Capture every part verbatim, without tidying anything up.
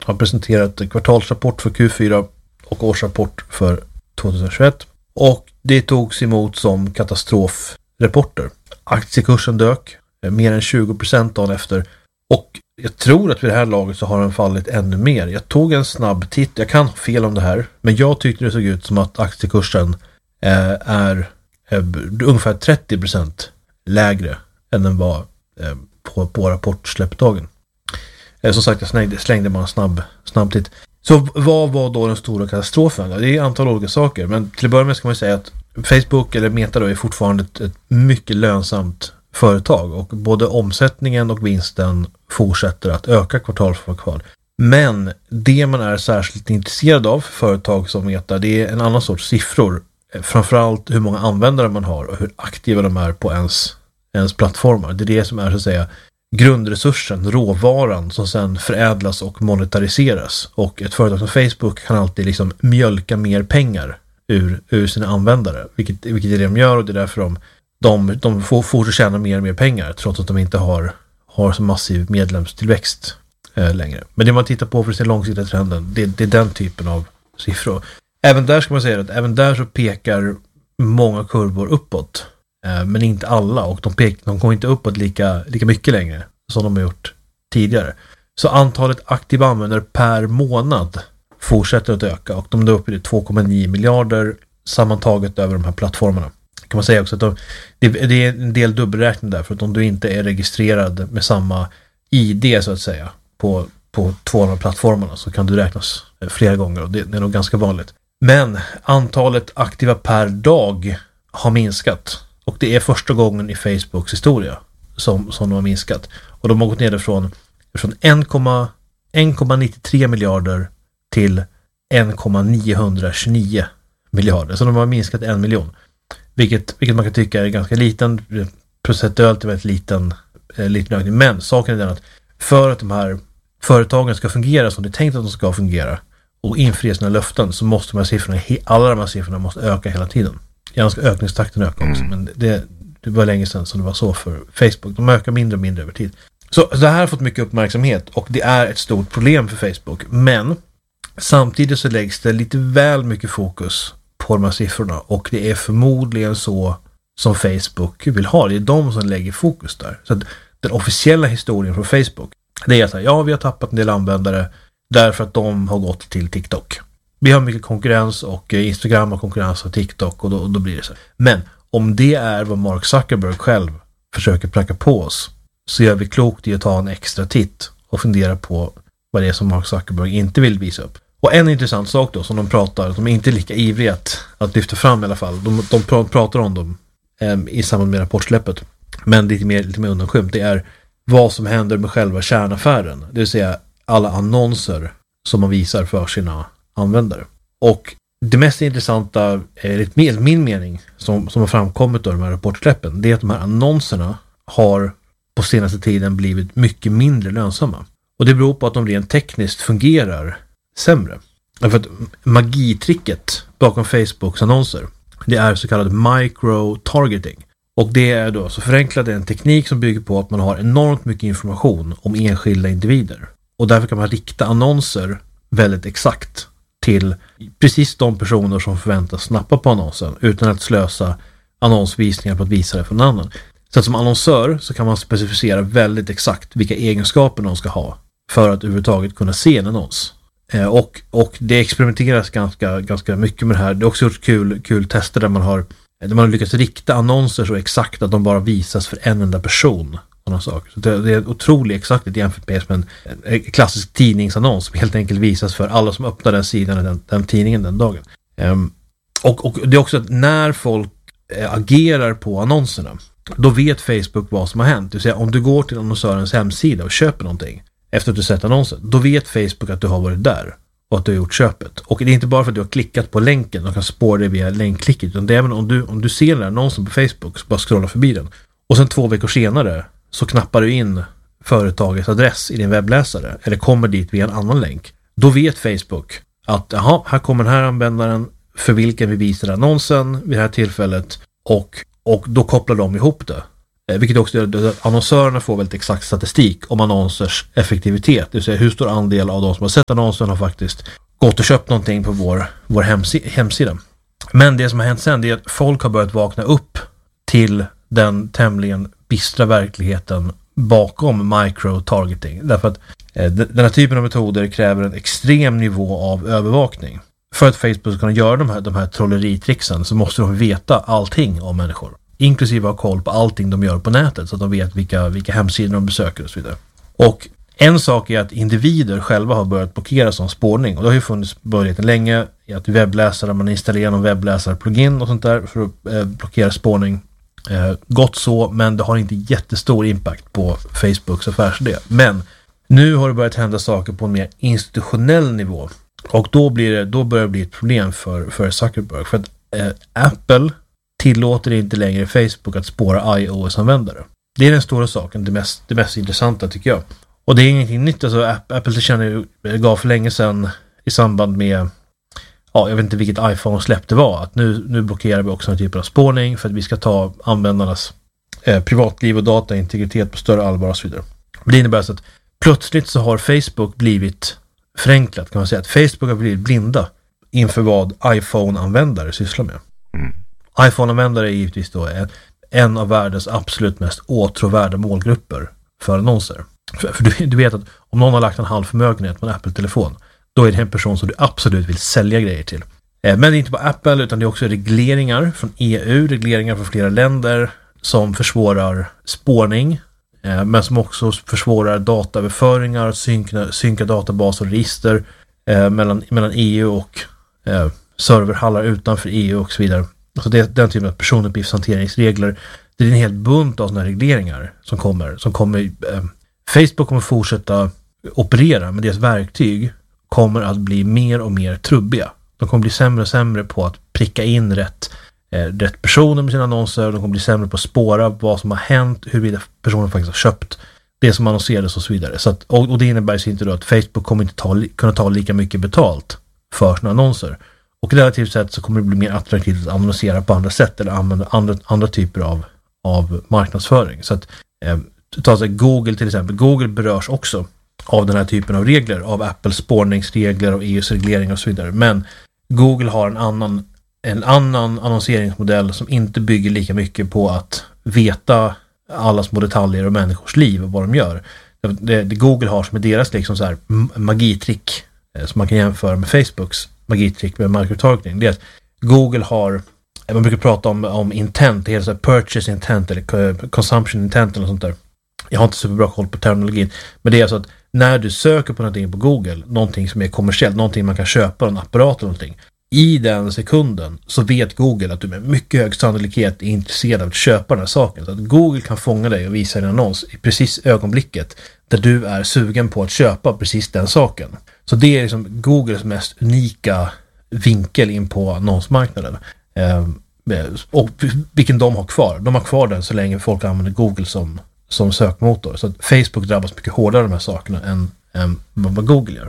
har presenterat en kvartalsrapport för Q fyra och årsrapport för tjugohundratjugoett. Och det togs emot som katastrofrapporter. Aktiekursen dök mer än tjugo procent dagen efter. Och jag tror att vid det här laget så har den fallit ännu mer. Jag tog en snabb titt, jag kan ha fel om det här, men jag tyckte det såg ut som att aktiekursen eh, är eh, ungefär trettio procent lägre än den var eh, på, på rapportsläppdagen. Eh, som sagt, jag slängde, slängde bara en snabb, snabb titt. Så vad var då den stora katastrofen? Det är ett antal olika saker, men till att börja med ska man säga att Facebook eller Meta då är fortfarande ett, ett mycket lönsamt företag och både omsättningen och vinsten fortsätter att öka kvartal för kvartal. Men det man är särskilt intresserad av för företag som Meta, det är en annan sorts siffror. Framförallt hur många användare man har och hur aktiva de är på ens, ens plattformar. Det är det som är så att säga grundresursen, råvaran som sedan förädlas och monetariseras. Och ett företag som Facebook kan alltid liksom mjölka mer pengar ur, ur sina användare. Vilket, vilket är det de gör och det är därför de De, de får, får tjäna mer och mer pengar trots att de inte har, har så massiv medlemstillväxt eh, längre. Men det man tittar på för sin långsiktiga trenden, det, det är den typen av siffror. Även där ska man säga att även där så pekar många kurvor uppåt. Eh, men inte alla, och de, pek, de går inte uppåt lika, lika mycket längre som de har gjort tidigare. Så antalet aktiva användare per månad fortsätter att öka och de är uppe i två komma nio miljarder sammantaget över de här plattformarna. Kan man säga också att de, det, det är en del dubbelräkning där, för att om du inte är registrerad med samma I D så att säga på, på två av de plattformarna så kan du räknas flera gånger och det, det är nog ganska vanligt. Men antalet aktiva per dag har minskat och det är första gången i Facebooks historia som, som de har minskat. Och de har gått ner från, från en komma nittiotre miljarder till en komma niohundratjugonio miljarder. Så de har minskat en miljon. Vilket, vilket man kan tycka är ganska liten, procentuellt är väldigt liten, eh, liten ökning. Men saken är den att för att de här företagen ska fungera som det är tänkt att de ska fungera och infria sina löften så måste de här siffrorna, alla de här siffrorna måste öka hela tiden. Gärna ska ökningstakten öka också, men det, det var länge sedan som det var så för Facebook. De ökar mindre och mindre över tid. Så det här har fått mycket uppmärksamhet och det är ett stort problem för Facebook. Men samtidigt så läggs det lite väl mycket fokus på de här siffrorna och det är förmodligen så som Facebook vill ha. Det är de som lägger fokus där. Så att den officiella historien från Facebook, det är att ja, vi har tappat en del användare därför att de har gått till TikTok. Vi har mycket konkurrens och Instagram har konkurrens av TikTok och då, och då blir det så. Men om det är vad Mark Zuckerberg själv försöker pracka på oss så gör vi klokt i att ta en extra titt och fundera på vad det är som Mark Zuckerberg inte vill visa upp. Och en intressant sak då som de pratar, de är inte lika ivriga att, att lyfta fram i alla fall. De, de pratar om dem eh, i samband med rapportsläppet. Men lite mer, lite mer undanskymt. Det är vad som händer med själva kärnaffären. Det vill säga alla annonser som man visar för sina användare. Och det mest intressanta, enligt min mening, som, som har framkommit då de här rapportsläppen, det är att de här annonserna har på senaste tiden blivit mycket mindre lönsamma. Och det beror på att de rent tekniskt fungerar sämre. För att magitricket bakom Facebooks annonser, det är så kallad micro-targeting. Och det är då så förenklad en teknik som bygger på att man har enormt mycket information om enskilda individer. Och därför kan man rikta annonser väldigt exakt till precis de personer som förväntas snappa på annonsen utan att slösa annonsvisningar på att visa det för någon annan. Så att som annonsör så kan man specificera väldigt exakt vilka egenskaper någon ska ha för att överhuvudtaget kunna se en annons. Eh, och, och det experimenteras ganska, ganska mycket med det här. Det är också gjort kul, kul tester där man har, där man har lyckats rikta annonser så exakt att de bara visas för en enda person. Så det, det är otroligt exakt jämfört med en, en klassisk tidningsannons som helt enkelt visas för alla som öppnar den sidan den, den tidningen den dagen. Um, och, och det är också att när folk äh, agerar på annonserna, då vet Facebook vad som har hänt. Det vill säga om du går till annonsörens hemsida och köper någonting efter att du sett annonsen, då vet Facebook att du har varit där och att du har gjort köpet. Och det är inte bara för att du har klickat på länken och kan spåra det via länkklicket, utan det är även om du, om du ser den här annonsen på Facebook så bara scrolla förbi den. Och sen två veckor senare så knappar du in företagets adress i din webbläsare eller kommer dit via en annan länk. Då vet Facebook att aha, här kommer den här användaren för vilken vi visar annonsen vid det här tillfället och, och då kopplar de ihop det Vilket också gör att annonsörerna får väldigt exakt statistik om annonsers effektivitet. Det vill säga hur stor andel av de som har sett annonsen har faktiskt gått och köpt någonting på vår, vår hemsi- hemsida. Men det som har hänt sen är att folk har börjat vakna upp till den tämligen bistra verkligheten bakom micro-targeting. Därför att eh, den här typen av metoder kräver en extrem nivå av övervakning. För att Facebook ska kunna göra de här, de här trolleritricksen så måste de veta allting om människor. Inklusive ha koll på allting de gör på nätet så att de vet vilka, vilka hemsidor de besöker och så vidare. Och en sak är att individer själva har börjat blockera som spårning. Och det har ju funnits börjat länge i att webbläsare, man installerar någon webbläsare-plugin och sånt där för att eh, blockera spårning. Eh, gott så, men det har inte jättestor impact på Facebooks affärsidé. Men nu har det börjat hända saker på en mer institutionell nivå. Och då, blir det, då börjar det bli ett problem för, för Zuckerberg. För att eh, Apple tillåter inte längre Facebook att spåra iOS-användare. Det är den stora saken, det mest, det mest intressanta tycker jag. Och det är ingenting nytt. Alltså, Apple gav för länge sedan i samband med, ja, jag vet inte vilket iPhone-släpp det var, att nu, nu blockerar vi också en typ av spårning för att vi ska ta användarnas eh, privatliv och dataintegritet på större allvar och så vidare. Men det innebär så att plötsligt så har Facebook blivit förenklat, kan man säga, att Facebook har blivit blinda inför vad iPhone-användare sysslar med. Mm. iPhone-användare är givetvis då en, en av världens absolut mest åtråvärda målgrupper för annonser. För, för du, du vet att om någon har lagt en halv förmögenhet på en Apple-telefon, då är det en person som du absolut vill sälja grejer till. Eh, men det är inte bara Apple, utan det är också regleringar från E U, regleringar från flera länder som försvårar spårning, eh, men som också försvårar dataöverföringar, synka, synka databaser och register eh, mellan, mellan E U och eh, serverhallar utanför E U och så vidare. Alltså det är den typen av personuppgiftshanteringsregler. Det är en helt bunt av sådana här regleringar som kommer. Som kommer eh, Facebook kommer fortsätta operera, men deras verktyg kommer att bli mer och mer trubbiga. De kommer bli sämre och sämre på att pricka in rätt, eh, rätt personer med sina annonser. De kommer bli sämre på att spåra vad som har hänt, huruvida personen faktiskt har köpt det som annonserades och så vidare. Så att, och, och det innebär sig inte då att Facebook kommer inte ta, kunna ta lika mycket betalt för sina annonser. Och relativt sett så kommer det bli mer attraktivt att annonsera på andra sätt eller använda andra, andra typer av, av marknadsföring. Så att eh, ta sig Google till exempel. Google berörs också av den här typen av regler, av Apples spårningsregler och E U:s regleringar och så vidare. Men Google har en annan, en annan annonseringsmodell som inte bygger lika mycket på att veta alla små detaljer och människors liv och vad de gör. Det, det Google har som är deras liksom så här magitrick eh, som man kan jämföra med Facebooks magitrick med microtargeting. Det är att Google har, man brukar prata om, om intent, det heter så här purchase intent eller consumption intent eller sånt där. Jag har inte så bra koll på terminologin, men det är så att när du söker på någonting på Google, någonting som är kommersiellt, någonting man kan köpa, en apparat eller någonting, i den sekunden så vet Google att du med mycket hög sannolikhet är intresserad av att köpa den här saken. Så att Google kan fånga dig och visa en annons i precis ögonblicket där du är sugen på att köpa precis den saken. Så det är liksom Googles mest unika vinkel in på annonsmarknaden. Eh, och vilken de har kvar. De har kvar den så länge folk använder Google som, som sökmotor. Så att Facebook drabbas mycket hårdare av de här sakerna än, än vad Google gör.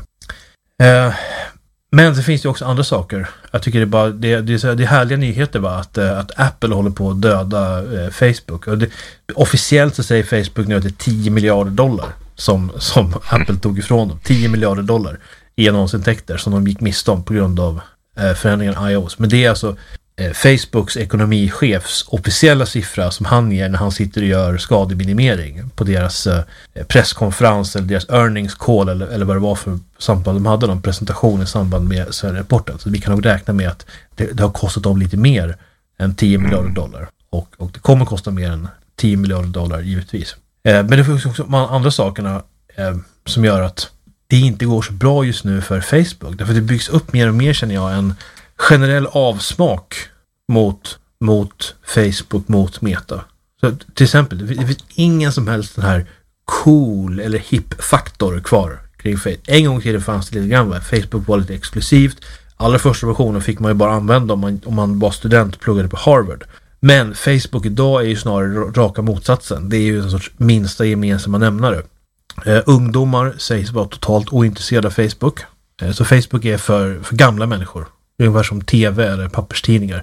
Eh, men det finns ju också andra saker. Jag tycker det är bara det, det, är, det är härliga nyheter va? Att, att Apple håller på att döda eh, Facebook. Och det, officiellt så säger Facebook nu att det är tio miljarder dollar som, som Apple tog ifrån dem. tio miljarder dollar i annonsintäkter som de gick miste om på grund av eh, förändringen i iOS. Men det är alltså eh, Facebooks ekonomichefs officiella siffra som han ger när han sitter och gör skademinimering på deras eh, presskonferens eller deras earnings call eller, eller vad det var för samtal de hade, någon presentation i samband med Sverige-rapporten. Så vi kan nog räkna med att det, det har kostat dem lite mer än tio miljarder dollar. Och, och det kommer kosta mer än tio miljarder dollar givetvis. Eh, men det finns också de andra sakerna eh, som gör att det inte går så bra just nu för Facebook. Därför det byggs upp mer och mer, känner jag, en generell avsmak mot, mot Facebook, mot Meta. Så till exempel, det finns ingen som helst den här cool eller hip-faktor kvar kring Facebook. En gång till det fanns det lite grann, va? Facebook var lite exklusivt. Allra första versionen fick man ju bara använda om man, om man var student och pluggade på Harvard. Men Facebook idag är ju snarare raka motsatsen. Det är ju en sorts minsta gemensamma nämnare. Uh, ungdomar sägs vara totalt ointresserade av Facebook. Uh, så Facebook är för, för gamla människor. Det är ungefär som tv eller papperstidningar.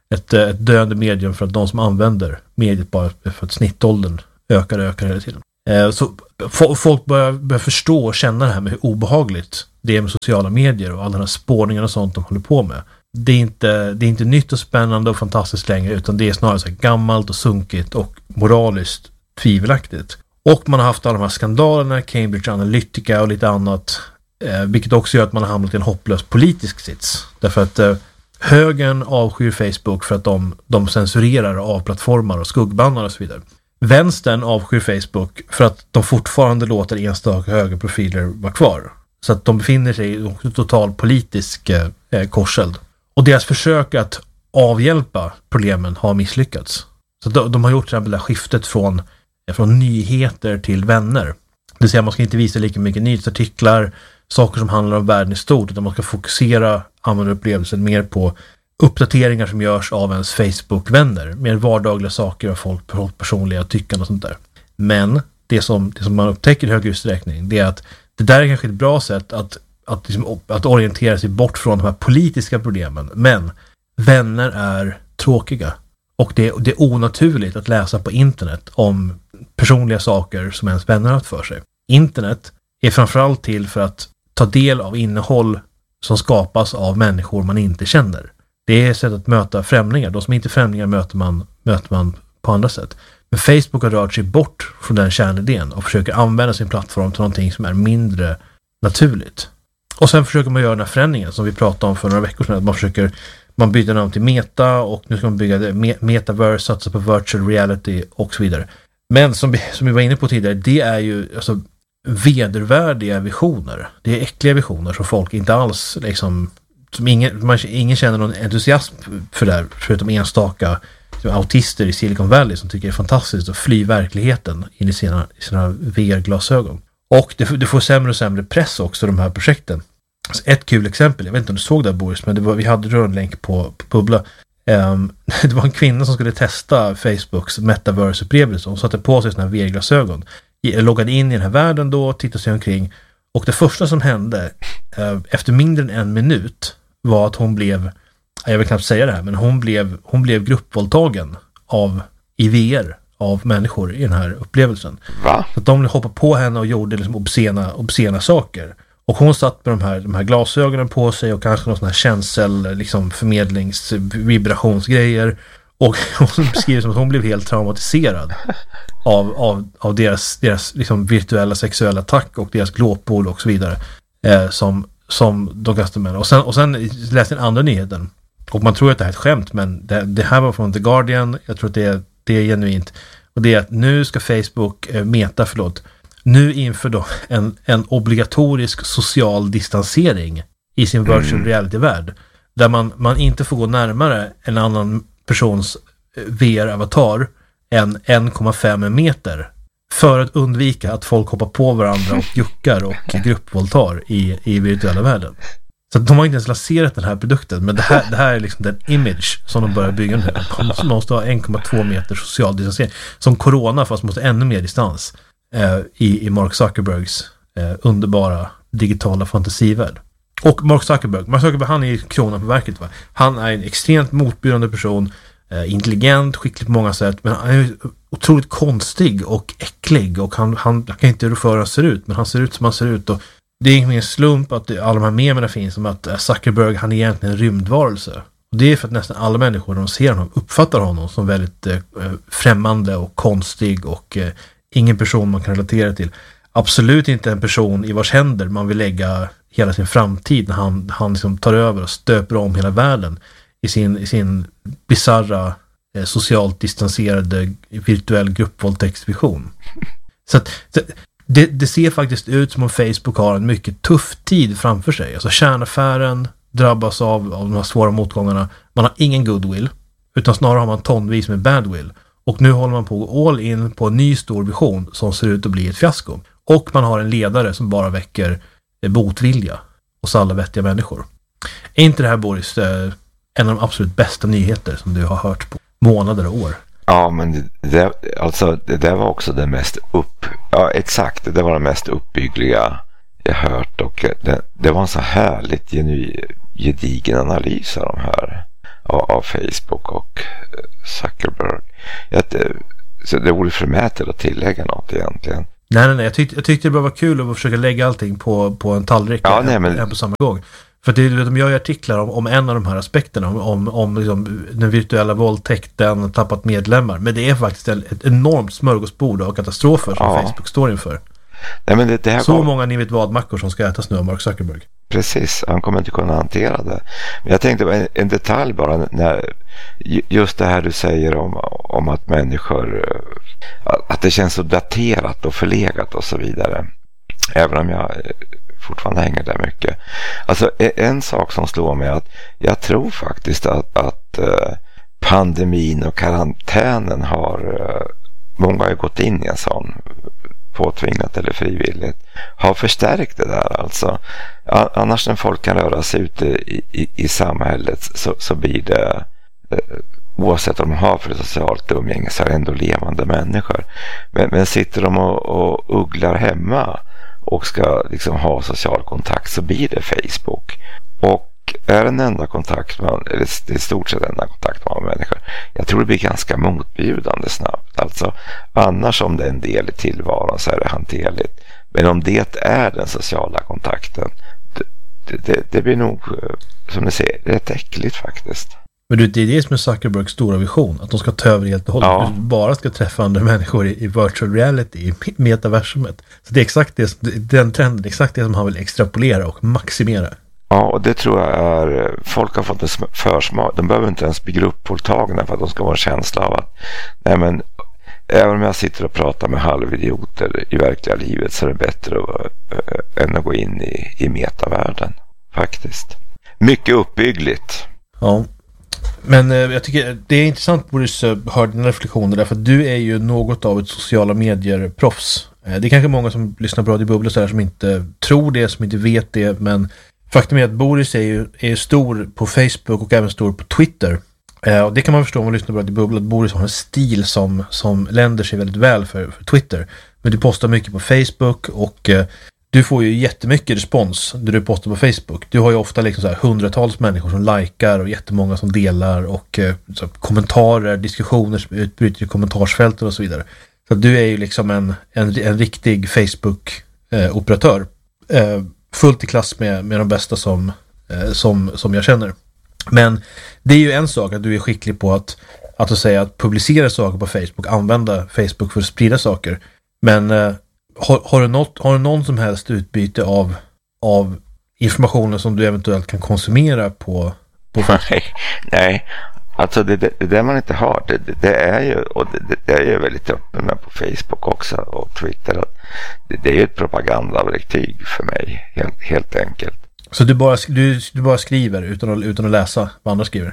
ett, ett döende medium för att de som använder mediet bara för att snittåldern ökar och ökar hela tiden. Eh, så folk börjar, börjar förstå och känna det här med hur obehagligt det är med sociala medier och alla den här spårningarna och sånt de håller på med. Det är inte, det är inte nytt och spännande och fantastiskt längre, utan det är snarare så här gammalt och sunkigt och moraliskt tvivelaktigt. Och man har haft alla de här skandalerna, Cambridge Analytica och lite annat, eh, vilket också gör att man har hamnat i en hopplös politisk sits. Därför att eh, högern avskyr Facebook för att de, de censurerar av plattformar och skuggbannar och så vidare. Vänstern avskyr Facebook för att de fortfarande låter enstaka högerprofiler vara kvar. Så att de befinner sig i en total politisk eh, korseld. Och deras försök att avhjälpa problemen har misslyckats. Så de, de har gjort till exempel det här skiftet från, från nyheter till vänner. Det vill säga man ska inte visa lika mycket nyhetsartiklar, saker som handlar om världen i stort, utan man ska fokusera användarupplevelsen mer på uppdateringar som görs av ens Facebook-vänner. Mer vardagliga saker av folk, personliga tyckande och sånt där. Men det som, det som man upptäcker i hög utsträckning, det är att det där är kanske ett bra sätt att, att, liksom, att orientera sig bort från de här politiska problemen. Men vänner är tråkiga. Och det, det är onaturligt att läsa på internet om personliga saker som ens vänner har haft för sig. Internet är framförallt till för att ta del av innehåll som skapas av människor man inte känner. Det är ett sätt att möta främlingar. De som inte är främlingar möter man, möter man på andra sätt. Men Facebook har rört sig bort från den kärnidén och försöker använda sin plattform till någonting som är mindre naturligt. Och sen försöker man göra den här förändringen som vi pratade om för några veckor sedan. Att man försöker, man byter namn till Meta och nu ska man bygga det, Metaverse, satsa på virtual reality och så vidare. Men som vi, som vi var inne på tidigare, det är ju alltså vedervärdiga visioner. Det är äckliga visioner som folk inte alls liksom, som ingen, man, ingen känner någon entusiasm för det här, förutom enstaka autister i Silicon Valley som tycker det är fantastiskt att fly verkligheten in i sina, i sina V R-glasögon. Och det, det får sämre och sämre press också, de här projekten. Alltså ett kul exempel, jag vet inte om du såg det, Boris, men det var, vi hade rörlänk på, på Bubbla. Um, det var en kvinna som skulle testa Facebooks metaverse-upplevelse. Hon satte på sig såna här V R-glasögon. Loggade in i den här världen då, tittade sig omkring. Och det första som hände uh, efter mindre än en minut var att hon blev, jag vill knappt säga det här, men hon blev, hon blev gruppvåldtagen av, i V R av människor i den här upplevelsen. Va? Så att de hoppade på henne och gjorde liksom obscena, obscena saker. Och hon satt med de här, de här glasögonen på sig och kanske någon sån här känsel, liksom förmedlings, vibrationsgrejer. Och hon beskriver som att hon blev helt traumatiserad av, av, av deras, deras liksom virtuella sexuella attack och deras glåpord och så vidare. Eh, som, som de kastade med. Och sen, och sen läste den andra nyheten. Och man tror att det här är ett skämt, men det, det här var från The Guardian. Jag tror att det är, det är genuint. Och det är att nu ska Facebook, eh, Meta, förlåt, nu inför då en, en obligatorisk social distansering i sin virtual reality-värld. Där man, man inte får gå närmare en annan persons V R-avatar än en komma fem meter för att undvika att folk hoppar på varandra och juckar och gruppvåldtar i, i virtuella världen. Så de har inte ens lanserat den här produkten, men det här, det här är liksom den image som de börjar bygga nu. Man måste ha en komma två meter social distansering. Som corona, fast måste ännu mer distans eh, i, i Mark Zuckerbergs eh, underbara digitala fantasivärld. Och Mark Zuckerberg, Mark Zuckerberg, han är kronan på verket, va? Han är en extremt motbjudande person, eh, intelligent, skicklig på många sätt, men han är otroligt konstig och äcklig och han, han jag kan inte rå för hur han ser ut, men han ser ut som han ser ut och det är ingen slump att alla de här memerna finns om att Zuckerberg, han är egentligen en rymdvarelse. Och det är för att nästan alla människor, de ser honom, uppfattar honom som väldigt eh, främmande och konstig och eh, ingen person man kan relatera till. Absolut inte en person i vars händer man vill lägga hela sin framtid när han, han liksom tar över och stöper om hela världen i sin, i sin bizarra, eh, socialt distanserade virtuell gruppvåldtäktsvision. Så att så, det, det ser faktiskt ut som om Facebook har en mycket tuff tid framför sig. Alltså kärnaffären drabbas av, av de här svåra motgångarna. Man har ingen goodwill, utan snarare har man tonvis med badwill. Och nu håller man på att gå all in på en ny stor vision som ser ut att bli ett fiasko. Och man har en ledare som bara väcker botvilja hos alla vettiga människor. Är inte det här, Boris, en av de absolut bästa nyheter som du har hört på månader och år? Ja, men det, alltså, det där var också det mest upp... Ja, exakt. Det var det mest uppbyggliga jag hört. Och det, det var en så härligt genu, gedigen analys av de här av, av Facebook. Och Zuckerberg. Att, så det vore förmätet att tillägga något egentligen. Nej, nej, nej. Jag tyckte, jag tyckte det bara var kul att försöka lägga allting på, på en tallrik ja, nej, men... på samma gång. För det, de gör ju artiklar om, om en av de här aspekterna, om, om, om liksom, den virtuella våldtäkten, tappat medlemmar. Men det är faktiskt ett enormt smörgåsbord av katastrofer som ja. Facebook står inför. Nej, men det, det här Så går... många ni vet vad mackor som ska ätas nu av Mark Zuckerberg. Precis, han kommer inte kunna hantera det. Men jag tänkte en, en detalj bara, när, just det här du säger om, om att människor, att det känns så daterat och förlegat och så vidare. Även om jag fortfarande hänger där mycket. Alltså en sak som slår mig är att jag tror faktiskt att, att pandemin och karantänen har, många har gått in i en sån, påtvingat eller frivilligt, har förstärkt det där alltså. Annars när folk kan röra sig ute i, i, i samhället så, så blir det, oavsett vad de har för socialt umgänge, så är det ändå levande människor. Men, men sitter de och, och ugglar hemma och ska liksom ha social kontakt, så blir det Facebook. Och är en enda kontakt med, eller det är i stort sett enda kontakt med människor, jag tror det blir ganska motbjudande snabbt. Alltså annars, om det är en del i tillvaron, så är det hanterligt. Men om det är den sociala kontakten, det, det, det blir nog, som ni ser, rätt äckligt faktiskt. Men du, det är det som är Zuckerbergs stora vision, att de ska ta över helt och hållet. Ja. Bara ska träffa andra människor i, i virtual reality, i metaversumet. Så det är exakt det, den trenden, exakt det som han vill extrapolera och maximera. Ja, och det tror jag är, folk har fått en försmak. De behöver inte ens bli gruppåtagna för att de ska vara en känsla av att, nej men, även om jag sitter och pratar med halvidioter i verkliga livet, så är det bättre att, äh, än att gå in i, i metavärlden, faktiskt. Mycket uppbyggligt. Ja, men eh, jag tycker det är intressant, Boris, hör dina reflektioner, därför att du är ju något av ett sociala medier-proffs. Eh, det är kanske många som lyssnar på Radio Bubbla så här som inte tror det, som inte vet det, men faktum är att Boris är ju är stor på Facebook och även stor på Twitter. Eh, och det kan man förstå om man lyssnar på Radio Bubbla, att Boris har en stil som, som länder sig väldigt väl för, för Twitter. Men du postar mycket på Facebook och eh, du får ju jättemycket respons när du postar på Facebook. Du har ju ofta liksom så här hundratals människor som likar och jättemånga som delar och eh, så kommentarer, diskussioner som utbryter i kommentarsfälten och så vidare. Så du är ju liksom en, en, en riktig Facebook-operatör. Eh, fullt i klass med, med de bästa som, eh, som, som jag känner. Men det är ju en sak att du är skicklig på att, att, att säga att publicera saker på Facebook, använda Facebook för att sprida saker. Men eh, har, har, du något, har du någon som helst utbyte av, av informationen som du eventuellt kan konsumera på, på Facebook? Nej, nej. Alltså det, det, det man inte har, det, det, det är ju, och det, det är ju väldigt öppen med på Facebook också och Twitter, att det, det är ju ett propagandaverktyg för mig, helt, helt enkelt. Så du bara, du, du bara skriver utan att, utan att läsa vad andra skriver?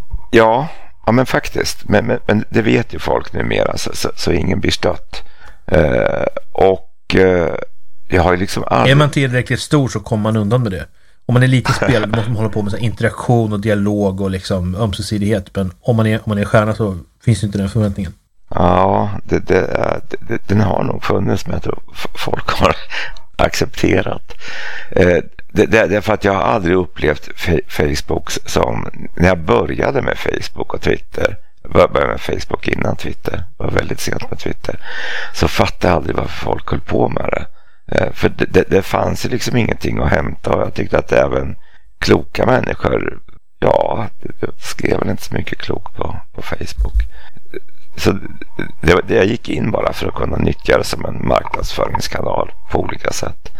Ja, ja men faktiskt, men, men, men det vet ju folk numera, så, så, så ingen blir stött. Uh, och uh, jag har ju liksom aldrig... Är man tillräckligt stor så kommer man undan med det. Om man är lite spelad måste man hålla på med så här interaktion och dialog och liksom ömsesidighet. Men om man är, om man är stjärna så finns inte den förväntningen. Ja, det, det, det, den har nog funnits, men jag tror folk har accepterat. Eh, det, det, det är för att jag har aldrig upplevt Facebook som... När jag började med Facebook och Twitter, började med Facebook innan Twitter, var väldigt sent med Twitter, så fattade jag aldrig varför folk höll på med det. För det, det, det fanns ju liksom ingenting att hämta, och jag tyckte att även kloka människor, ja, det skrev väl inte så mycket klok på, på Facebook. Så det, det jag gick in bara för att kunna nyttja det som en marknadsföringskanal på olika sätt.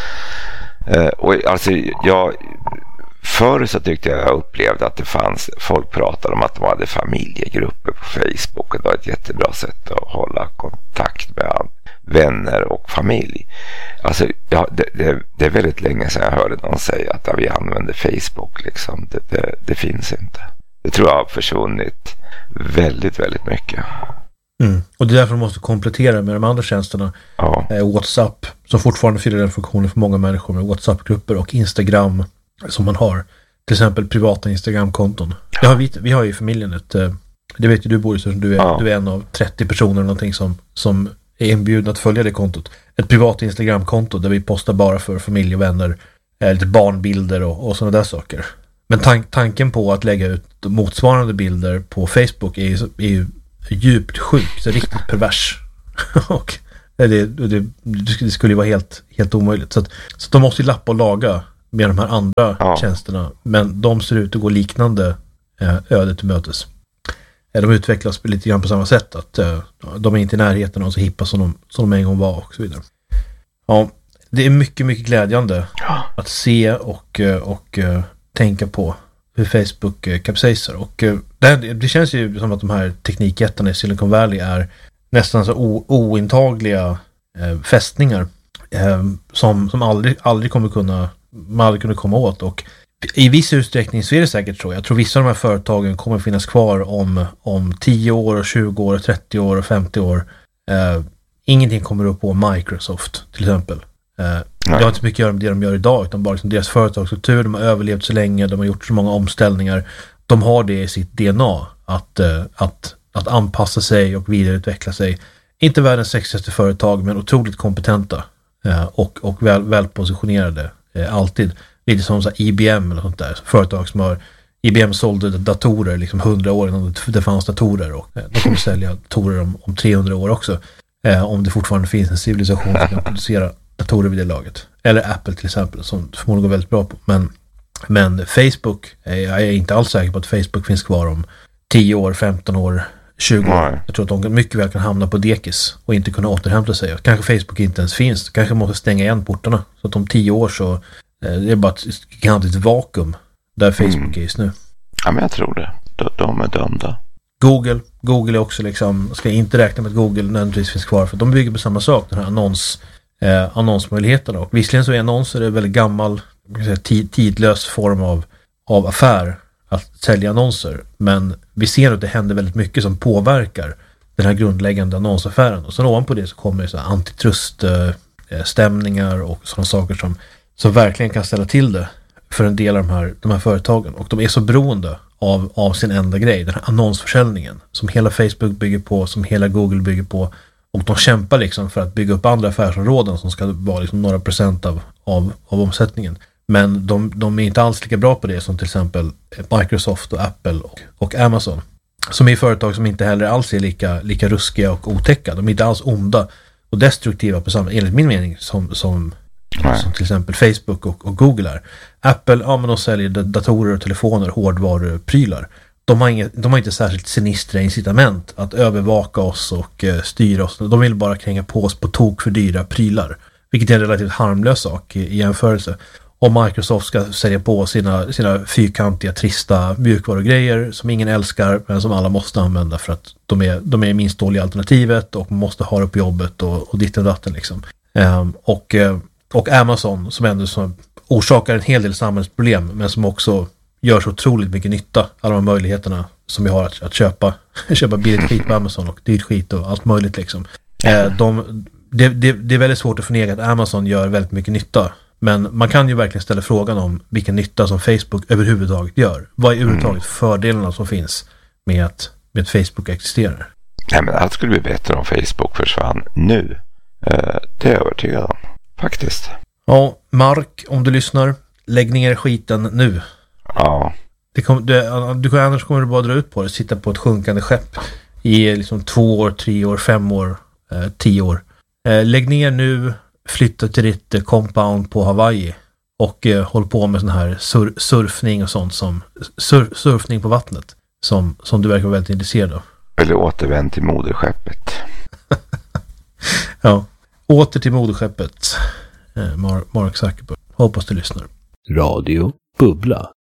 Och alltså jag förr så tyckte jag jag upplevde att det fanns, folk pratade om att de hade familjegrupper på Facebook, och det var ett jättebra sätt att hålla kontakt med vänner och familj. Alltså, ja, det, det, det är väldigt länge sedan jag hörde någon säga att ja, vi använder Facebook. Liksom. Det, det, det finns inte. Det tror jag har försvunnit väldigt, väldigt mycket. Mm. Och det är därför man måste komplettera med de andra tjänsterna. Ja. Eh, WhatsApp, som fortfarande fyller den funktionen för många människor, med WhatsApp-grupper och Instagram som man har. Till exempel privata Instagram-konton. Det har vi, vi har ju i familjen ett, det vet ju du Boris, du är, ja. du är en av trettio personer eller någonting som, som är inbjudna att följa det kontot. Ett privat Instagram-konto där vi postar bara för familj och vänner, eh, lite barnbilder och, och sådana där saker. Men tan- tanken på att lägga ut motsvarande bilder på Facebook är ju, är ju djupt sjuk, så riktigt pervers. och det, det, det skulle ju vara helt, helt omöjligt. Så, att, så de måste ju lappa och laga med de här andra ja. tjänsterna. Men de ser ut att gå liknande eh, ödet till mötes. Eh, de utvecklas lite grann på samma sätt. Att eh, de är inte i närheten av så hippa som de, som de en gång var och så vidare. Ja, det är mycket, mycket glädjande ja. att se och, och uh, tänka på hur Facebook uh, kapsejsar. Och uh, det, det känns ju som att de här teknikjättarna i Silicon Valley är nästan så o, ointagliga uh, fästningar uh, som, som aldrig, aldrig kommer kunna man aldrig kunna komma åt. Och i viss utsträckning så är det säkert så. Jag tror vissa av de här företagen kommer finnas kvar om, om tio år, tjugo år, trettio år och femtio år. Uh, ingenting kommer upp på Microsoft till exempel. Uh, det har inte så mycket att göra med det de gör idag, utan bara liksom deras företagsstruktur. De har överlevt så länge, de har gjort så många omställningar. De har det i sitt D N A att, uh, att, att anpassa sig och vidareutveckla sig. Inte världens sexigaste företag, men otroligt kompetenta uh, och, och väl, välpositionerade uh, alltid. Lite som så I B M eller sånt där. Företag som har I B M sålde datorer liksom hundra år innan det fanns datorer, och uh, de kommer sälja datorer om, om trehundra år också. Uh, om det fortfarande finns en civilisation som kan producera datorer vid det laget. Eller Apple till exempel, som förmodligen går väldigt bra på. Men, men Facebook, jag är inte alls säker på att Facebook finns kvar om tio år, femton år, tjugo år. Nej. Jag tror att de mycket väl kan hamna på dekis och inte kunna återhämta sig. Kanske Facebook inte ens finns. Kanske måste stänga igen portarna. Så att om tio år så eh, det är bara ett gigantiskt vakuum där Facebook mm. är just nu. Ja, men jag tror det. De, de är dömda. Google. Google är också liksom, ska inte räkna med att Google nödvändigtvis finns kvar, för de bygger på samma sak, den här annons Eh, annonsmöjligheterna. Och visserligen så är annonser en väldigt gammal säga, tid, tidlös form av, av affär att sälja annonser, men vi ser att det händer väldigt mycket som påverkar den här grundläggande annonsaffären, och sen ovanpå det så kommer det så här antitruststämningar och sådana saker som, som verkligen kan ställa till det för en del av de här, de här företagen, och de är så beroende av, av sin enda grej, den här annonsförsäljningen som hela Facebook bygger på, som hela Google bygger på. Och de kämpar liksom för att bygga upp andra affärsområden som ska vara liksom några procent av, av, av omsättningen. Men de, de är inte alls lika bra på det som till exempel Microsoft och Apple och, och Amazon. Som är företag som inte heller alls är lika, lika ruskiga och otäcka. De är inte alls onda och destruktiva på samma, enligt min mening, som, som, som till exempel Facebook och, och Google är. Apple, ja men de säljer datorer och telefoner, hårdvaruprylar. De har, inget, de har inte särskilt sinistra incitament att övervaka oss och uh, styra oss. De vill bara kränga på oss på tok för dyra prylar. Vilket är en relativt harmlös sak i, i jämförelse. Om Microsoft ska sälja på sina, sina fyrkantiga, trista mjukvarugrejer som ingen älskar, men som alla måste använda för att de är, de är minst dåliga alternativet och måste ha det på jobbet och, och ditt och datten liksom. Um, och, uh, och Amazon som ändå som orsakar en hel del samhällsproblem, men som också gör så otroligt mycket nytta, alla de möjligheterna som vi har att, att köpa köpa billigt skit på Amazon och dyrt skit och allt möjligt liksom. Eh, de, det, det, det är väldigt svårt att förneka att Amazon gör väldigt mycket nytta, men man kan ju verkligen ställa frågan om vilken nytta som Facebook överhuvudtaget gör. Vad är överhuvudtaget fördelarna som finns med att, med att Facebook existerar? Nej, men allt skulle bli bättre om Facebook försvann nu. Eh, det är jag övertygad om, faktiskt. Ja, Mark, om du lyssnar, lägg ner skiten nu. Ja. Det kom, det, du, annars kommer du bara dra ut på det, sitta på ett sjunkande skepp i liksom två år, tre år, fem år, eh, tio år. Eh, lägg ner nu, flytta till ditt eh, compound på Hawaii och eh, håll på med sån här sur, surfning och sånt som sur, surfning på vattnet som, som du verkar vara väldigt intresserad av. Eller återvänd till moderskeppet. Ja, åter till moderskeppet. Eh, Mark, Mark Zuckerberg. Hoppas du lyssnar. Radio Bubbla.